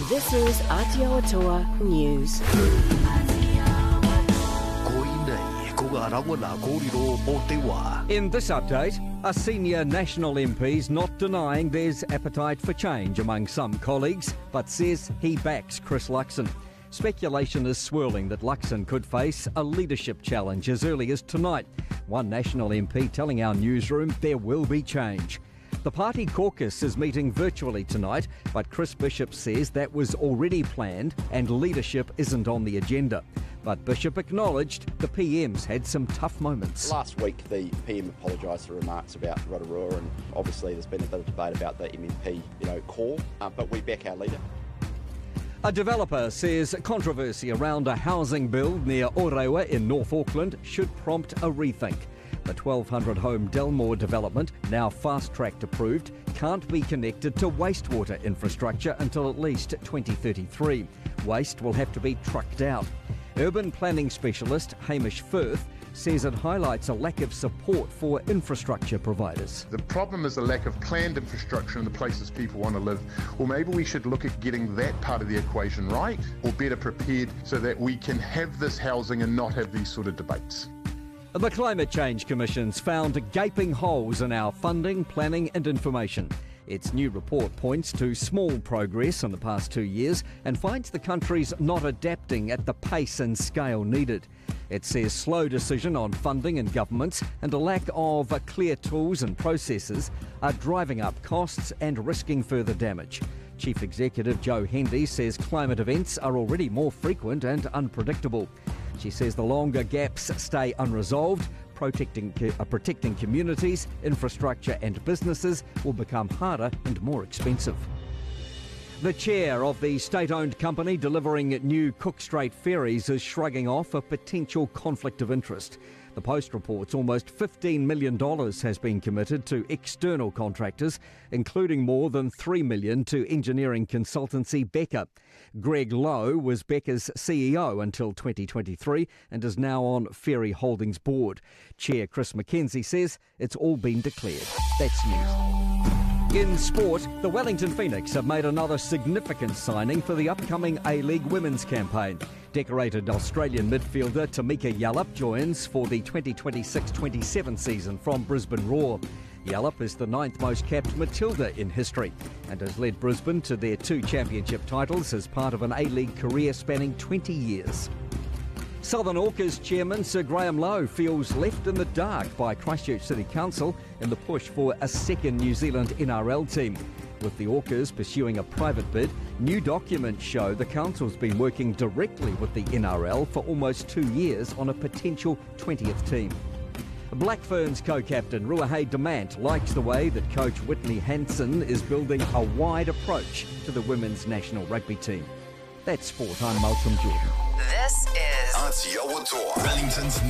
This is Aotearoa News. In this update, a senior National MP's not denying there's appetite for change among some colleagues, but says he backs Chris Luxon. Speculation is swirling that Luxon could face a leadership challenge as early as tonight. One National MP telling our newsroom there will be change. The party caucus is meeting virtually tonight, but Chris Bishop says that was already planned and leadership isn't on the agenda. But Bishop acknowledged the PM's had some tough moments. Last week the PM apologised for remarks about Rotorua, and obviously there's been a bit of debate about the MMP call, but we back our leader. A developer says controversy around a housing build near Orewa in North Auckland should prompt a rethink. The 1,200-home Delmore development, now fast-tracked approved, can't be connected to wastewater infrastructure until at least 2033. Waste will have to be trucked out. Urban planning specialist Hamish Firth says it highlights a lack of support for infrastructure providers. The problem is the lack of planned infrastructure in the places people want to live. Well, maybe we should look at getting that part of the equation right, or better prepared, so that we can have this housing and not have these sort of debates. The Climate Change Commission's found gaping holes in our funding, planning and information. Its new report points to small progress in the past 2 years and finds the country's not adapting at the pace and scale needed. It says slow decision on funding in governments and a lack of clear tools and processes are driving up costs and risking further damage. Chief Executive Jo Hendy says climate events are already more frequent and unpredictable. She says the longer gaps stay unresolved, protecting communities, infrastructure and businesses will become harder and more expensive. The chair of the state-owned company delivering new Cook Strait ferries is shrugging off a potential conflict of interest. The Post reports almost $15 million has been committed to external contractors, including more than $3 million to engineering consultancy Becker. Greg Lowe was Becker's CEO until 2023 and is now on Ferry Holdings board. Chair Chris McKenzie says it's all been declared. That's news. In sport, the Wellington Phoenix have made another significant signing for the upcoming A-League women's campaign. Decorated Australian midfielder Tamika Yallop joins for the 2026-27 season from Brisbane Roar. Yallop is the 9th most capped Matilda in history and has led Brisbane to their 2 championship titles as part of an A-League career spanning 20 years. Southern Orcas chairman Sir Graham Lowe feels left in the dark by Christchurch City Council in the push for a second New Zealand NRL team. With the Orcas pursuing a private bid, new documents show the council's been working directly with the NRL for almost 2 years on a potential 20th team. Black Ferns co-captain Ruahei Demant likes the way that coach Whitney Hansen is building a wide approach to the women's national rugby team. That's sport. I'm Malcolm Jordan. This is Aotearoa, Wellington's